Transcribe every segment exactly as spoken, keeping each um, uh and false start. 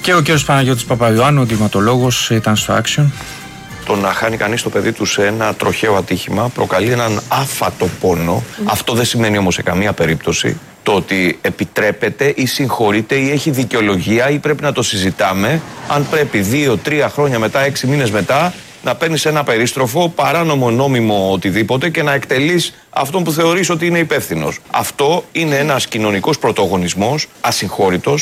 Και ο κ. Παναγιώτης Παπαϊωάννου, ο εγκληματολόγος, ήταν στο Action. Το να χάνει κανείς το παιδί του σε ένα τροχαίο ατύχημα προκαλεί έναν άφατο πόνο. Mm. Αυτό δεν σημαίνει όμως σε καμία περίπτωση το ότι επιτρέπεται ή συγχωρείται ή έχει δικαιολογία ή πρέπει να το συζητάμε αν πρέπει δύο, τρία χρόνια μετά, έξι μήνες μετά να παίρνεις ένα περίστροφο, παράνομο, νόμιμο, οτιδήποτε και να εκτελείς αυτόν που θεωρείς ότι είναι υπεύθυνος. Αυτό είναι ένας κοινωνικός πρωτογονισμός, ασυγχώρητος.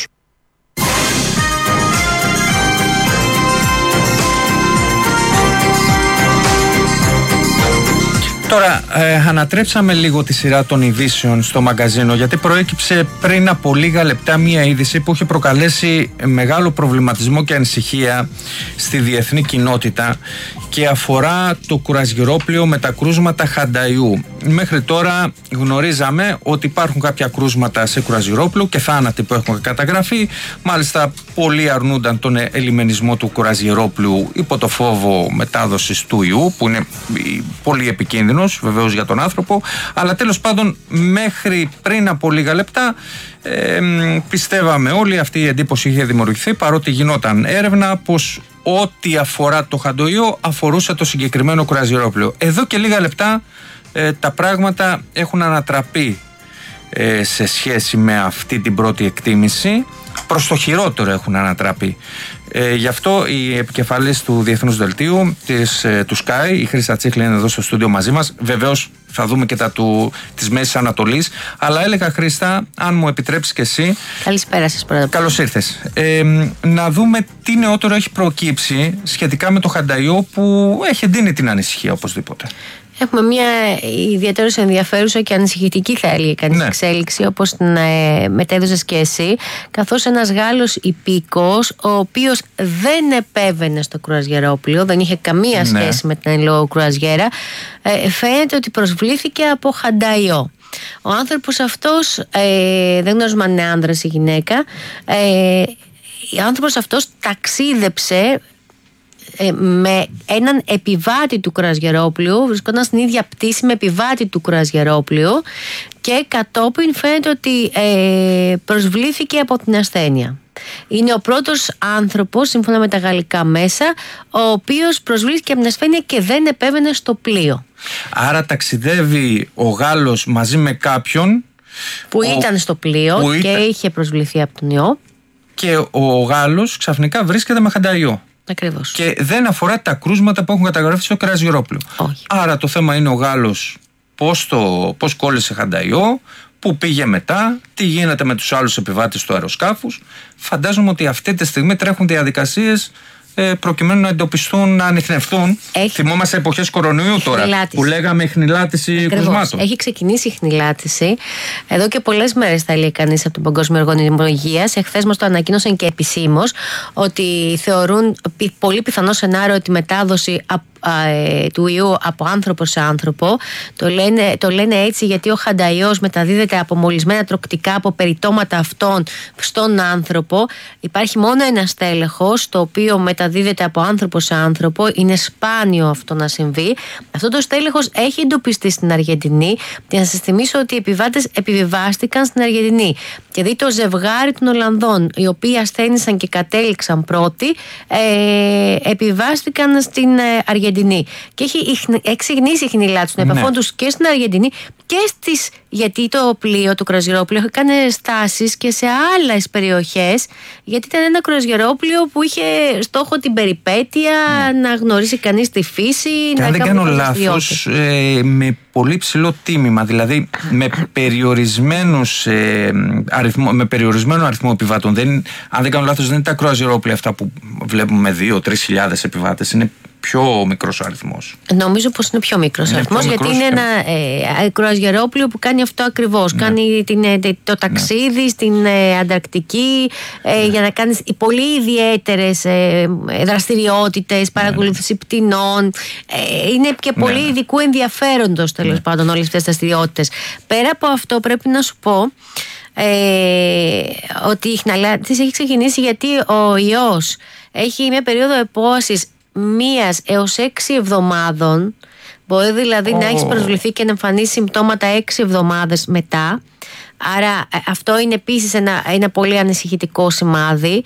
Τώρα, ε, ανατρέψαμε λίγο τη σειρά των ειδήσεων στο μαγκαζίνο, γιατί προέκυψε πριν από λίγα λεπτά μία είδηση που είχε προκαλέσει μεγάλο προβληματισμό και ανησυχία στη διεθνή κοινότητα και αφορά το κουρασγερόπλοιο με τα κρούσματα Χανταϊού. Μέχρι τώρα γνωρίζαμε ότι υπάρχουν κάποια κρούσματα σε κουρασγερόπλοιο και θάνατοι που έχουν καταγραφεί. Μάλιστα, πολλοί αρνούνταν τον ελιμενισμό του κουρασγερόπλοιου υπό το φόβο μετάδοσης του ιού, που είναι πολύ επικίνδυνος βεβαίως για τον άνθρωπο. Αλλά τέλος πάντων, μέχρι πριν από λίγα λεπτά ε, πιστεύαμε όλοι, αυτή η εντύπωση είχε δημιουργηθεί, παρότι γινόταν έρευνα, πως ό,τι αφορά το χαντοϊό αφορούσε το συγκεκριμένο κουρασγερόπλοιο. Εδώ και λίγα λεπτά ε, τα πράγματα έχουν ανατραπεί ε, σε σχέση με αυτή την πρώτη εκτίμηση. Προς το χειρότερο έχουν ανατραπεί. Ε, γι' αυτό η επικεφαλής του Διεθνούς Δελτίου της, ε, του Sky, η Χρύστα Τσίχλη, είναι εδώ στο στούντιο μαζί μας. Βεβαίως θα δούμε και τα του, της Μέσης Ανατολής. Αλλά έλεγα, Χρύστα, αν μου επιτρέψεις και εσύ. Καλησπέρα σας, πρώτα. Καλώς ήρθες. Ε, να δούμε τι νεότερο έχει προκύψει σχετικά με το Χανταϊό, που έχει εντείνει την ανησυχία οπωσδήποτε. Έχουμε μια ιδιαίτερως ενδιαφέρουσα και ανησυχητική, θα έλεγε κανείς, ναι, εξέλιξη, όπως την ε, μετέδωσες και εσύ, καθώς ένας Γάλλος υπήκος, ο οποίος δεν επέβαινε στο κρουαζιερόπλοιο, δεν είχε καμία, ναι, σχέση με την εν λόγω κρουαζιέρα, ε, φαίνεται ότι προσβλήθηκε από Χανταϊό. Ο άνθρωπος αυτός, ε, δεν γνωρίζουμε αν είναι άνδρας ή γυναίκα, ε, ο άνθρωπος αυτός ταξίδεψε με έναν επιβάτη του κρουαζιερόπλοιου, βρισκόταν στην ίδια πτήση με επιβάτη του κρουαζιερόπλοιου και κατόπιν φαίνεται ότι ε, προσβλήθηκε από την ασθένεια. Είναι ο πρώτος άνθρωπος, σύμφωνα με τα γαλλικά μέσα, ο οποίος προσβλήθηκε από την ασθένεια και δεν επέβαινε στο πλοίο. Άρα ταξιδεύει ο Γάλλος μαζί με κάποιον που ο... ήταν στο πλοίο και ήταν... είχε προσβληθεί από τον ιό, και ο Γάλλος ξαφνικά βρίσκεται με Χανταϊό. Ακριβώς. Και δεν αφορά τα κρούσματα που έχουν καταγραφεί στο κρουαζιερόπλοιο. Άρα το θέμα είναι ο Γάλλος πώς, το, πώς κόλλησε Χανταϊό, πού πήγε μετά, τι γίνεται με τους άλλους επιβάτες του αεροσκάφους. Φαντάζομαι ότι αυτή τη στιγμή τρέχουν διαδικασίες ε, προκειμένου να εντοπιστούν, να ανιχνευτούν. Έχει... Θυμόμαστε εποχές κορονοϊού τώρα, που λέγαμε χνηλάτιση κρουσμάτων. Έχει ξεκινήσει η χνηλάτιση εδώ και πολλές μέρες, θα λέει κανείς, από τον Παγκόσμιο Οργανισμό Υγείας. Εχθές μας το ανακοίνωσαν και επισήμως ότι θεωρούν πολύ πιθανό σενάριο ότι η μετάδοση του ιού από άνθρωπο σε άνθρωπο. Το λένε, το λένε έτσι γιατί ο Χανταϊός μεταδίδεται από μολυσμένα τροκτικά, από περιτώματα αυτών στον άνθρωπο. Υπάρχει μόνο ένα στέλεχος το οποίο μεταδίδεται από άνθρωπο σε άνθρωπο. Είναι σπάνιο αυτό να συμβεί. Αυτό το στέλεχος έχει εντοπιστεί στην Αργεντινή. Και να σας θυμίσω ότι οι επιβάτες επιβιβάστηκαν στην Αργεντινή. Και δει το ζευγάρι των Ολλανδών, οι οποίοι ασθένησαν και κατέληξαν πρώτοι, ε, επιβιβάστηκαν στην Αργεντινή. Και έχει εξηγνήσει η χνηλάτιση των επαφών, ναι, τους και στην Αργεντινή και στις. Γιατί το πλοίο, το κρουαζιερόπλοιο, έκανε στάσεις και σε άλλες περιοχές, γιατί ήταν ένα κρουαζιερόπλοιο που είχε στόχο την περιπέτεια, mm. να γνωρίσει κανείς τη φύση. Και να αν δεν κάνω λάθος, ε, με πολύ ψηλό τίμημα, δηλαδή με, περιορισμένους, ε, αριθμό, με περιορισμένο αριθμό επιβάτων. Δεν, αν δεν κάνω λάθος, δεν είναι τα κρουαζιερόπλοια αυτά που βλέπουμε με δύο τρεις χιλιάδες επιβάτες. Είναι πιο μικρός ο αριθμός. Νομίζω πως είναι πιο μικρός ο αριθμός, γιατί είναι ένα ε, κρουαζιερόπλοιο που κάνει αυτό ακριβώς. Ναι. Κάνει την, το ταξίδι, ναι, στην ε, Ανταρκτική, ε, ναι, για να κάνεις πολύ ιδιαίτερες ε, δραστηριότητες, παρακολούθηση, ναι, πτηνών. Ε, είναι και πολύ, ναι, ειδικού ενδιαφέροντος, τέλος, ναι, πάντων, όλες αυτές τις δραστηριότητες. Πέρα από αυτό, πρέπει να σου πω ε, ότι η χνηλάτιση έχει ξεκινήσει γιατί ο ιός έχει μια περίοδο επόασης μίας έως έξι εβδομάδων. Μπορεί δηλαδή oh. να έχεις προσβληθεί και να εμφανίσει συμπτώματα έξι εβδομάδες μετά. Άρα αυτό είναι επίσης ένα, ένα πολύ ανησυχητικό σημάδι.